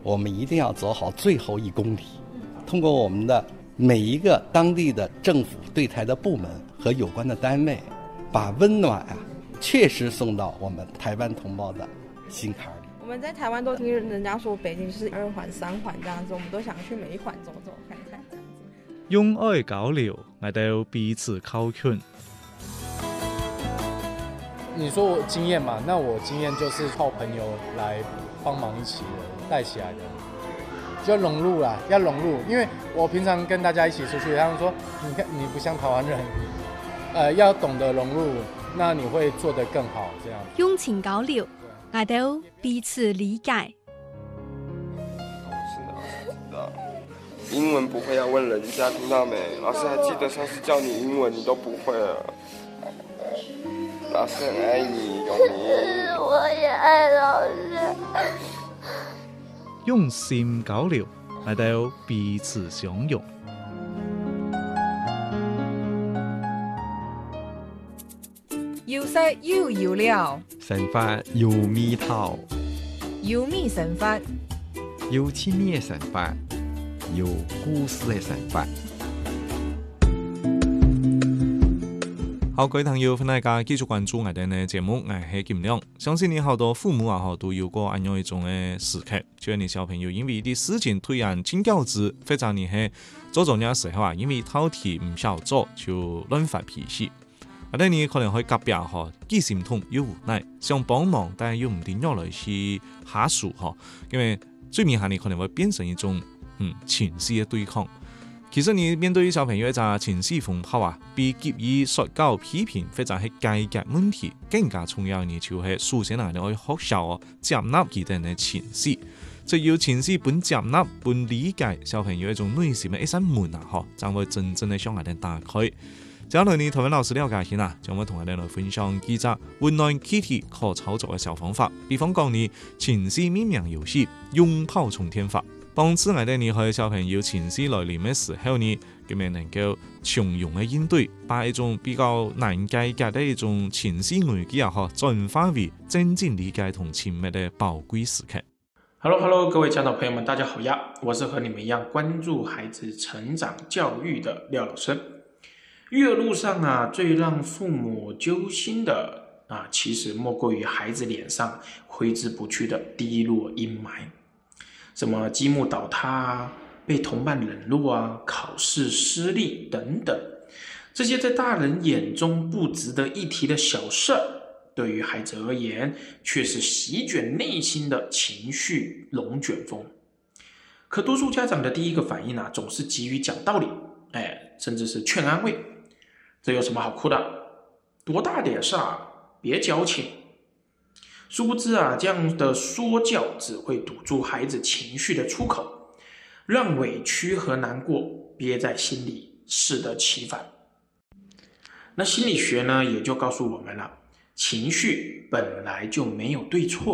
我们一定要走好最后1公里，通过我们的每一个当地的政府对台的部门和有关的单位，把温暖确实送到我们台湾同胞的心坎里。 我们在台湾都听人家说北京是2环3环这样子，我们都想去每一环走走看看这样子。 用愛交流，我哋彼此靠近。 你说我经验嘛，那我经验就是靠朋友来帮忙一起带起来的，就融入啦，要融入。因为我平常跟大家一起出去，他们说你看你不像台湾人，要懂得融入，那你会做得更好。这样用情交流，我哋彼此理解。 英文不会要问人家，听到没？老师还记得上次教你英文，你都不会了。老师很爱你，永明。 我也爱老师。 用心交流，我哋彼此相容。 要識要要了， 神法要咪頭， 要咪神法， 要親密嘅神法，有故事嘅神法。 好，各位朋友，歡迎大家繼續關注我哋嘅節目，我係金亮。相信你好多父母啊，都有過咁樣一種嘅時刻，就係你小朋友因為一啲事情突然尖叫子，或者你係做作業嘅時候啊，因為套題唔曉做就亂發脾氣。或者你可能會隔壁既心痛又無奈，想幫忙但又唔點樣來去下手，因為最明顯你可能會變成一種情緒嘅對抗。其實你面對小朋友一隻情緒風暴啊，比給予說教批評或者係解決問題更加重要。你就係首先啊，你可以學習接納佢哋嘅情緒，只要情緒本接納本理解小朋友一種內心嘅一扇門啊，才會真正嘅向佢哋打開。接下來你台灣老師了解先啊，將會同我哋來分享幾隻溫暖氣體可操作嘅小方法，比方講你情緒命名遊戲、擁抱沖天法。幫助我哋你喺小朋友情緒來臨嘅時候呢，咁樣能夠從容嘅應對，把一種比較難解決嘅一種情緒危機啊，轉化為真正理解同親密嘅寶貴時刻。 Hello， 各位家長朋友們，大家好呀！我是和你們一樣關注孩子成長教育的廖老師。育兒路上啊，最讓父母揪心的啊，其實莫過於孩子臉上揮之不去的低落陰霾。什麼積木倒塌啊，被同伴冷落啊，考試失利等等，這些在大人眼中不值得一提的小事，對於孩子而言，卻是席捲內心的情緒龍捲風。可多數家長的第一個反應啊，總是急於講道理，甚至是勸安慰。這有什麼好哭的？多大點事啊，別矯情。殊不知啊，這樣的說教只會堵住孩子情緒的出口，讓委屈和難過憋在心裡，適得其反。那心理學呢，也就告訴我們了，情緒本來就沒有對錯。